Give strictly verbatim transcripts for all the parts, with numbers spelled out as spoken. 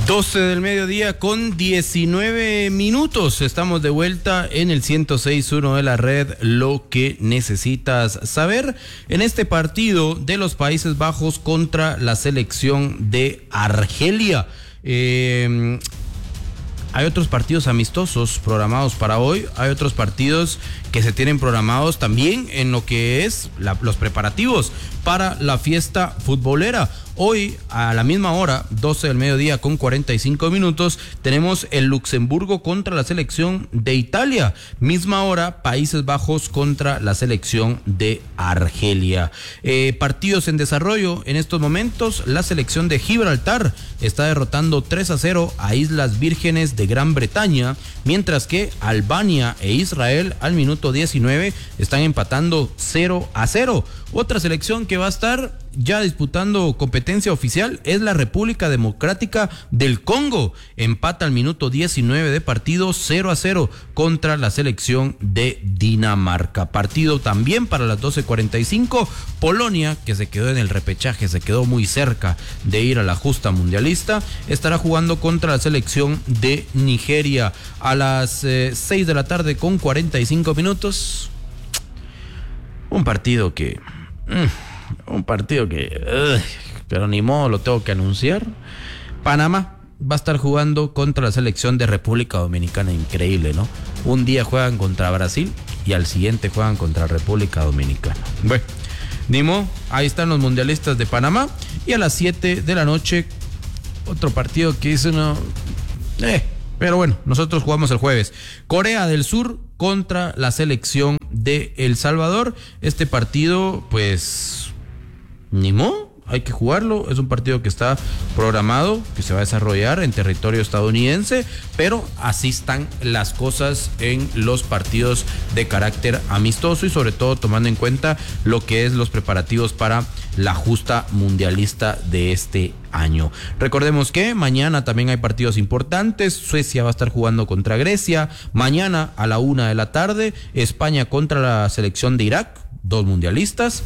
doce del mediodía con diecinueve minutos. Estamos de vuelta en el ciento seis punto uno de la red, lo que necesitas saber en este partido de los Países Bajos contra la selección de Argelia. Eh, hay otros partidos amistosos programados para hoy, hay otros partidos que se tienen programados también en lo que es la, los preparativos para la fiesta futbolera. Hoy, a la misma hora, doce del mediodía con cuarenta y cinco minutos, tenemos el Luxemburgo contra la selección de Italia. Misma hora, Países Bajos contra la selección de Argelia. Eh, partidos en desarrollo en estos momentos. La selección de Gibraltar está derrotando tres a cero a Islas Vírgenes de Gran Bretaña, mientras que Albania e Israel al minuto diecinueve están empatando cero a cero. Otra selección que va a estar ya disputando competencia oficial es la República Democrática del Congo. Empata al minuto diecinueve de partido cero a cero contra la selección de Dinamarca. Partido también para las doce cuarenta y cinco. Polonia, que se quedó en el repechaje, se quedó muy cerca de ir a la justa mundialista, estará jugando contra la selección de Nigeria a las eh, seis de la tarde con cuarenta y cinco minutos. Un partido que... Mmm, Un partido que, uh, pero ni modo, lo tengo que anunciar. Panamá va a estar jugando contra la selección de República Dominicana. Increíble, ¿no? Un día juegan contra Brasil y al siguiente juegan contra República Dominicana. Bueno, ni modo, ahí están los mundialistas de Panamá. Y a las siete de la noche, otro partido que hizo uno... Eh, pero bueno, nosotros jugamos el jueves. Corea del Sur contra la selección de El Salvador. Este partido, pues... ni modo, hay que jugarlo. Es un partido que está programado, que se va a desarrollar en territorio estadounidense, pero así están las cosas en los partidos de carácter amistoso y sobre todo tomando en cuenta lo que es los preparativos para la justa mundialista de este año. Recordemos que mañana también hay partidos importantes. Suecia va a estar jugando contra Grecia. Mañana a la una de la tarde, España contra la selección de Irak, dos mundialistas.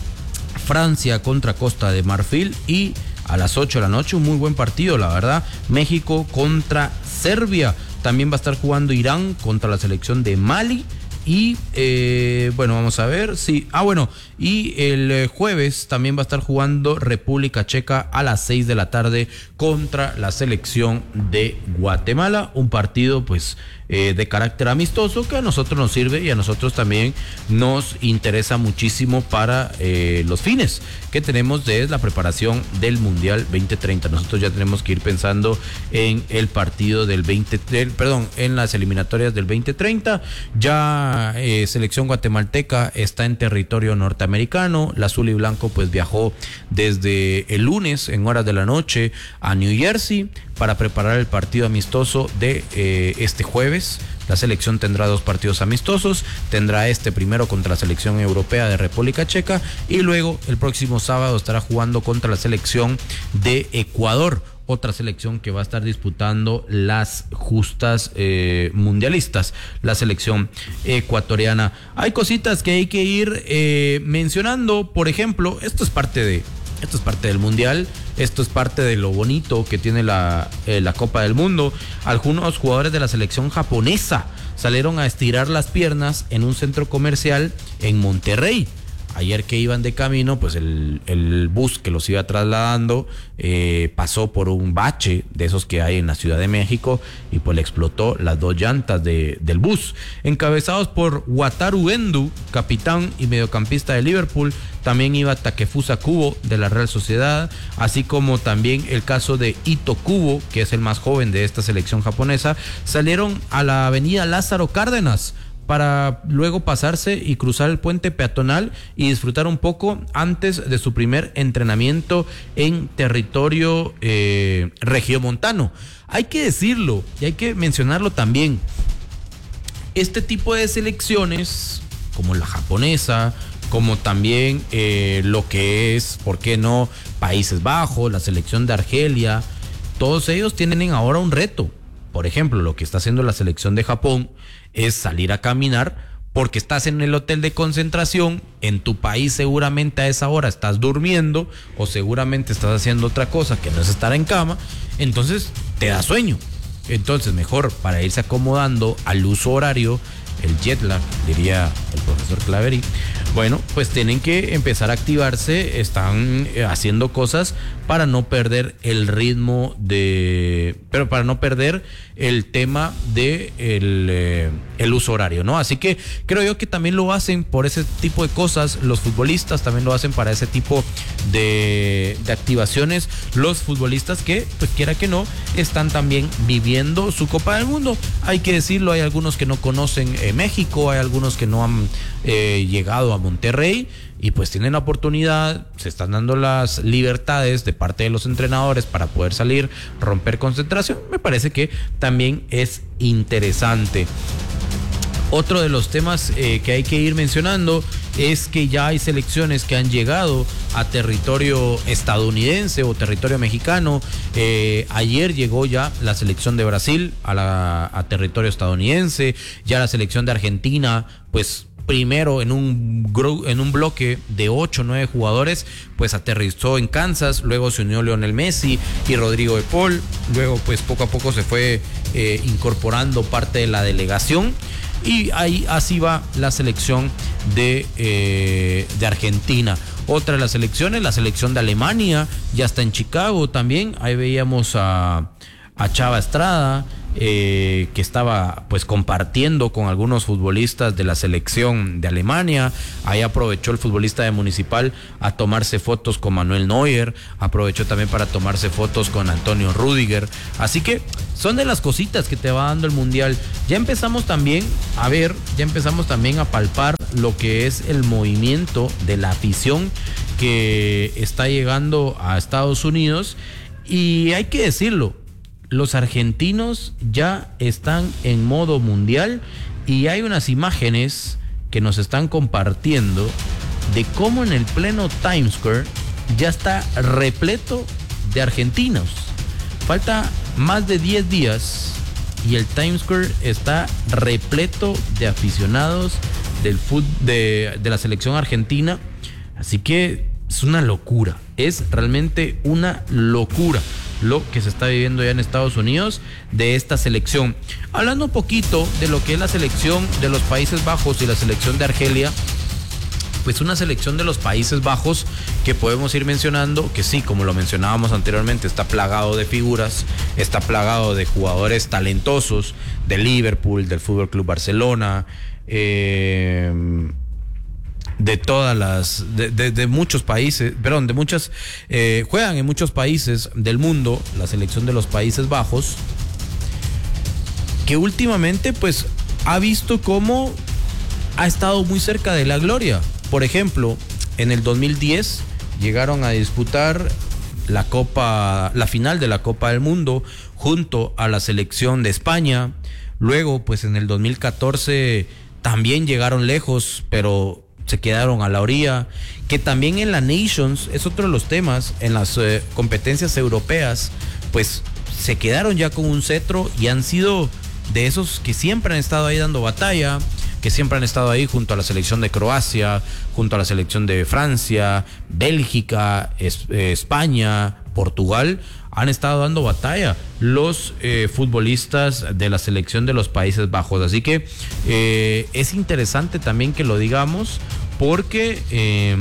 Francia contra Costa de Marfil y a las ocho de la noche, un muy buen partido, la verdad, México contra Serbia. También va a estar jugando Irán contra la selección de Mali. Y eh, bueno, vamos a ver, sí, ah bueno, y el eh, jueves también va a estar jugando República Checa a las seis de la tarde contra la selección de Guatemala, un partido pues eh, de carácter amistoso que a nosotros nos sirve y a nosotros también nos interesa muchísimo para eh, los fines que tenemos de la preparación del Mundial veinte treinta. Nosotros ya tenemos que ir pensando en el partido del veinte, del, perdón, en las eliminatorias del veinte treinta. Ya Eh, selección guatemalteca está en territorio norteamericano. La azul y blanco pues viajó desde el lunes en horas de la noche a New Jersey para preparar el partido amistoso de eh, este jueves. La selección tendrá dos partidos amistosos, tendrá este primero contra la selección europea de República Checa y luego el próximo sábado estará jugando contra la selección de Ecuador, otra selección que va a estar disputando las justas eh, mundialistas, la selección ecuatoriana. Hay cositas que hay que ir eh, mencionando, por ejemplo, esto es parte de, esto es parte del mundial, esto es parte de lo bonito que tiene la, eh, la Copa del Mundo. Algunos jugadores de la selección japonesa salieron a estirar las piernas en un centro comercial en Monterrey. Ayer que iban de camino, pues el, el bus que los iba trasladando eh, pasó por un bache de esos que hay en la Ciudad de México y pues le explotó las dos llantas de, del bus. Encabezados por Wataru Endo, capitán y mediocampista de Liverpool, también iba Takefusa Kubo de la Real Sociedad, así como también el caso de Ito Kubo, que es el más joven de esta selección japonesa. Salieron a la avenida Lázaro Cárdenas para luego pasarse y cruzar el puente peatonal y disfrutar un poco antes de su primer entrenamiento en territorio eh, regiomontano. Hay que decirlo y hay que mencionarlo también. Este tipo de selecciones, como la japonesa, como también eh, lo que es, ¿por qué no?, Países Bajos, la selección de Argelia, todos ellos tienen ahora un reto. Por ejemplo, lo que está haciendo la selección de Japón es salir a caminar porque estás en el hotel de concentración, en tu país seguramente a esa hora estás durmiendo o seguramente estás haciendo otra cosa que no es estar en cama. Entonces te da sueño. Entonces, mejor para irse acomodando al uso horario, el jet lag, diría el profesor Claveri, bueno, pues tienen que empezar a activarse, están haciendo cosas para no perder el ritmo de, pero para no perder el tema de el, eh, el uso horario, ¿no? Así que creo yo que también lo hacen por ese tipo de cosas, los futbolistas también lo hacen para ese tipo de, de activaciones, los futbolistas que, pues quiera que no, están también viviendo su Copa del Mundo. Hay que decirlo, hay algunos que no conocen eh, México, hay algunos que no han eh, llegado a Monterrey y pues tienen la oportunidad, se están dando las libertades de parte de los entrenadores para poder salir, romper concentración. Me parece que también es interesante. Otro de los temas eh, que hay que ir mencionando es que ya hay selecciones que han llegado a territorio estadounidense o territorio mexicano. Eh, ayer llegó ya la selección de Brasil a, la, a territorio estadounidense, ya la selección de Argentina, pues primero en un, en un bloque de ocho o nueve jugadores, pues aterrizó en Kansas, luego se unió Lionel Messi y Rodrigo de Paul, luego pues poco a poco se fue eh, incorporando parte de la delegación. Y ahí así va la selección de, eh, de Argentina. Otra de las selecciones, la selección de Alemania, ya está en Chicago también. Ahí veíamos a, a Chava Estrada, eh, que estaba pues compartiendo con algunos futbolistas de la selección de Alemania. Ahí aprovechó el futbolista de Municipal a tomarse fotos con Manuel Neuer, aprovechó también para tomarse fotos con Antonio Rüdiger. Así que son de las cositas que te va dando el Mundial. Ya empezamos también a ver, ya empezamos también a palpar lo que es el movimiento de la afición que está llegando a Estados Unidos. Y hay que decirlo, los argentinos ya están en modo mundial y hay unas imágenes que nos están compartiendo de cómo en el pleno Times Square ya está repleto de argentinos. Falta más de diez días y el Times Square está repleto de aficionados del fútbol, de, de la selección argentina. Así que es una locura, es realmente una locura lo que se está viviendo ya en Estados Unidos de esta selección. Hablando un poquito de lo que es la selección de los Países Bajos y la selección de Argelia, pues una selección de los Países Bajos que podemos ir mencionando, que sí, como lo mencionábamos anteriormente, está plagado de figuras, está plagado de jugadores talentosos, de Liverpool, del Fútbol Club Barcelona, eh... de todas las, de, de, de muchos países, perdón, de muchas, eh, juegan en muchos países del mundo, la selección de los Países Bajos, que últimamente pues ha visto cómo ha estado muy cerca de la gloria. Por ejemplo, en el dos mil diez llegaron a disputar la Copa, la final de la Copa del Mundo junto a la selección de España. Luego, pues en el dos mil catorce también llegaron lejos, pero se quedaron a la orilla. Que también en la Nations, es otro de los temas, en las eh, competencias europeas, pues se quedaron ya con un cetro y han sido de esos que siempre han estado ahí dando batalla, que siempre han estado ahí junto a la selección de Croacia, junto a la selección de Francia, Bélgica, es, eh, España, Portugal. Han estado dando batalla los eh, futbolistas de la selección de los Países Bajos. Así que eh, es interesante también que lo digamos, porque eh,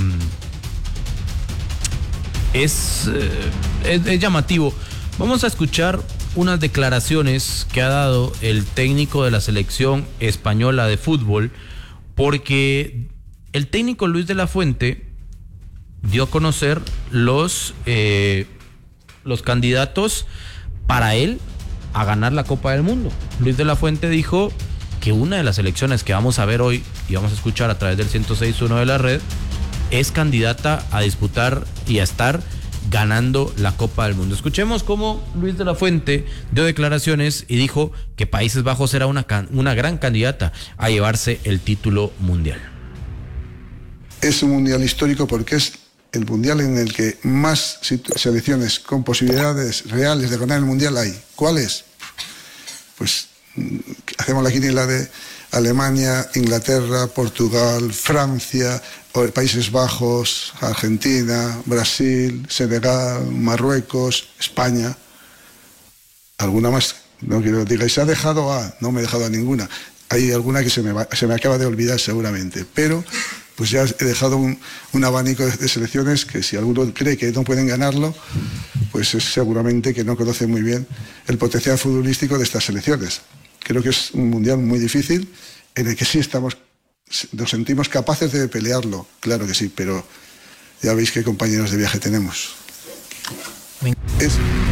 es, eh, es, es llamativo. Vamos a escuchar unas declaraciones que ha dado el técnico de la selección española de fútbol, porque el técnico Luis de la Fuente dio a conocer los... Eh, los candidatos para él a ganar la Copa del Mundo. Luis de la Fuente dijo que una de las selecciones que vamos a ver hoy y vamos a escuchar a través del ciento seis punto uno de la red es candidata a disputar y a estar ganando la Copa del Mundo. Escuchemos cómo Luis de la Fuente dio declaraciones y dijo que Países Bajos era una, una gran candidata a llevarse el título mundial. Es un mundial histórico porque es el mundial en el que más selecciones con posibilidades reales de ganar el mundial hay. ¿Cuál es? Pues hacemos la quiniela de Alemania, Inglaterra, Portugal, Francia, Países Bajos, Argentina, Brasil, Senegal, Marruecos, España. alguna más, no quiero que digáis, ¿se ha dejado a? No me he dejado a ninguna. Hay alguna que se me, va, se me acaba de olvidar seguramente, pero pues ya he dejado un, un abanico de, de selecciones que si alguno cree que no pueden ganarlo, pues es seguramente que no conoce muy bien el potencial futbolístico de estas selecciones. Creo que es un mundial muy difícil, en el que sí estamos, nos sentimos capaces de pelearlo, claro que sí, pero ya veis qué compañeros de viaje tenemos. Es...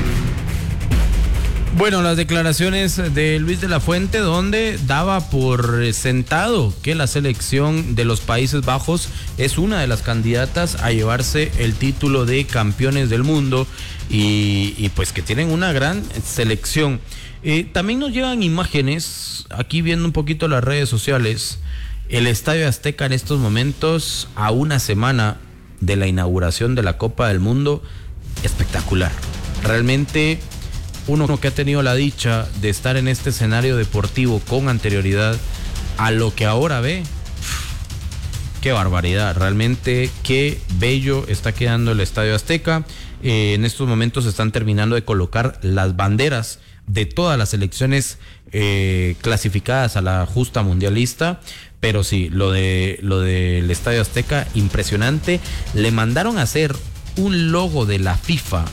Bueno, las declaraciones de Luis de la Fuente, donde daba por sentado que la selección de los Países Bajos es una de las candidatas a llevarse el título de campeones del mundo y, y pues que tienen una gran selección. Eh, también nos llegan imágenes, aquí viendo un poquito las redes sociales, el Estadio Azteca en estos momentos, a una semana de la inauguración de la Copa del Mundo, espectacular. Realmente uno que ha tenido la dicha de estar en este escenario deportivo con anterioridad a lo que ahora ve, qué barbaridad, realmente qué bello está quedando el Estadio Azteca. Eh, en estos momentos se están terminando de colocar las banderas de todas las selecciones eh, clasificadas a la justa mundialista, pero sí, lo de lo del Estadio Azteca, impresionante. Le mandaron a hacer un logo de la FIFA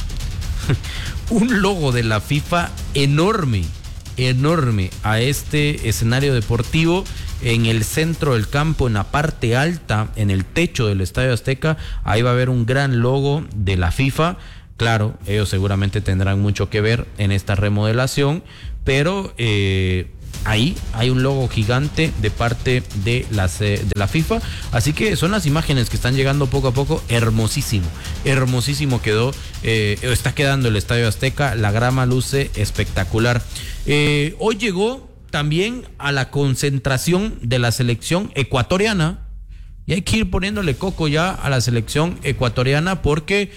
un logo de la FIFA enorme, enorme a este escenario deportivo en el centro del campo, en la parte alta, en el techo del Estadio Azteca. Ahí va a haber un gran logo de la FIFA. Claro, ellos seguramente tendrán mucho que ver en esta remodelación, pero eh, ahí hay un logo gigante de parte de, las, de la FIFA. Así que son las imágenes que están llegando poco a poco. Hermosísimo, hermosísimo quedó, eh, está quedando el Estadio Azteca. La grama luce espectacular. Eh, hoy llegó también a la concentración de la selección ecuatoriana, y hay que ir poniéndole coco ya a la selección ecuatoriana porque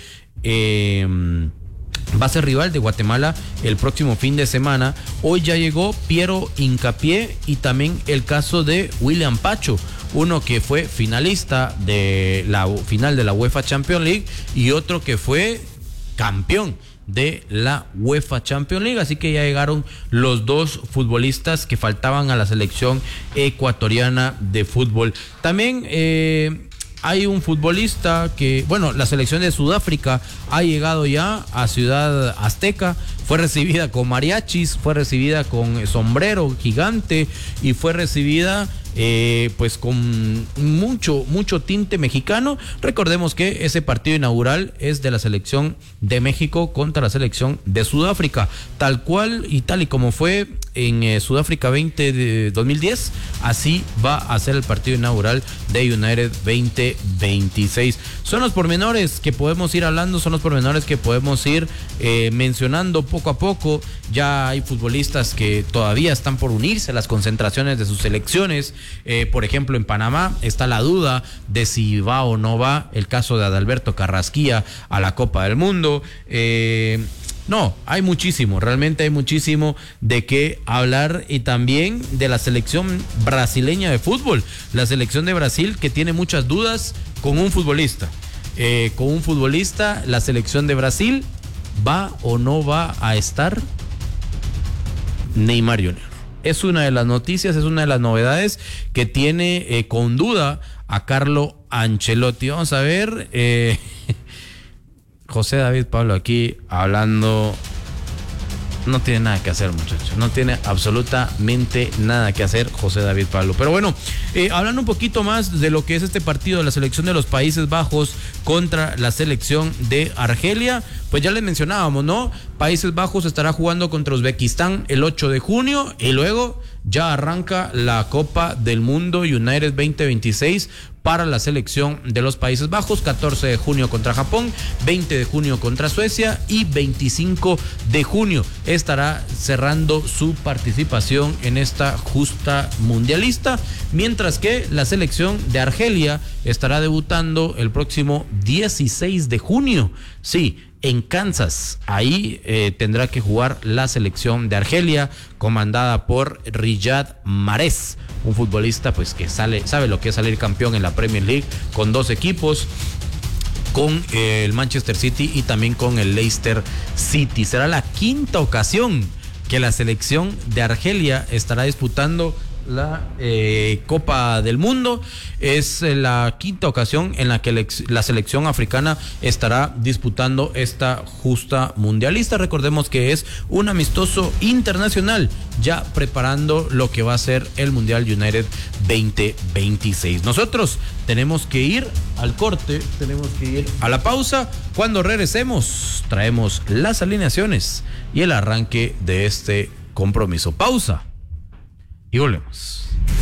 eh, va a ser rival de Guatemala el próximo fin de semana. Hoy ya llegó Piero Hincapié y también el caso de William Pacho, uno que fue finalista de la final de la UEFA Champions League y otro que fue campeón de la UEFA Champions League. Así que ya llegaron los dos futbolistas que faltaban a la selección ecuatoriana de fútbol. También eh, hay un futbolista que, bueno, la selección de Sudáfrica ha llegado ya a Ciudad Azteca, fue recibida con mariachis, fue recibida con sombrero gigante y fue recibida eh, pues con mucho, mucho tinte mexicano. Recordemos que ese partido inaugural es de la selección de México contra la selección de Sudáfrica, tal cual y tal y como fue en eh, Sudáfrica veinte de dos mil diez, así va a ser el partido inaugural de United veinte veintiséis. Son los pormenores que podemos ir hablando, son los pormenores que podemos ir eh, mencionando poco a poco. Ya hay futbolistas que todavía están por unirse a las concentraciones de sus selecciones. Eh, por ejemplo, en Panamá está la duda de si va o no va el caso de Adalberto Carrasquilla a la Copa del Mundo. Eh, No, hay muchísimo, realmente hay muchísimo de qué hablar, y también de la selección brasileña de fútbol, la selección de Brasil que tiene muchas dudas con un futbolista, eh, con un futbolista, la selección de Brasil, ¿va o no va a estar Neymar junior? Es una de las noticias, es una de las novedades que tiene eh, con duda a Carlo Ancelotti. Vamos a ver... Eh, José David Pablo aquí hablando, no tiene nada que hacer, muchachos, no tiene absolutamente nada que hacer José David Pablo. Pero bueno, eh, hablando un poquito más de lo que es este partido de la selección de los Países Bajos contra la selección de Argelia, pues ya les mencionábamos, ¿no? Países Bajos estará jugando contra Uzbekistán el ocho de junio y luego ya arranca la Copa del Mundo United veinte veintiséis para la selección de los Países Bajos. Catorce de junio contra Japón, veinte de junio contra Suecia y veinticinco de junio estará cerrando su participación en esta justa mundialista, mientras que la selección de Argelia estará debutando el próximo dieciséis de junio, sí, en Kansas. Ahí eh, tendrá que jugar la selección de Argelia, comandada por Riyad Mahrez, un futbolista pues que sale, sabe lo que es salir campeón en la Premier League con dos equipos. con el Manchester City y también con el Leicester City. Será la quinta ocasión que la selección de Argelia estará disputando la eh, Copa del Mundo. Es la quinta ocasión en la que la selección africana estará disputando esta justa mundialista. Recordemos que es un amistoso internacional, ya preparando lo que va a ser el Mundial United veinte veintiséis. Nosotros tenemos que ir al corte, tenemos que ir a la pausa. Cuando regresemos, traemos las alineaciones y el arranque de este compromiso. Pausa y volvemos.